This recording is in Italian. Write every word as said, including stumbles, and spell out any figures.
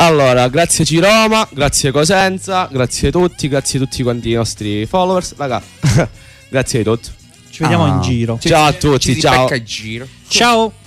Allora, grazie Ciroma, grazie Cosenza, grazie a tutti, grazie a tutti quanti i nostri followers. Raga, grazie di tutto. Ci vediamo Ah. in giro. Ciao a tutti, Ci si ciao. becca in giro. Ciao.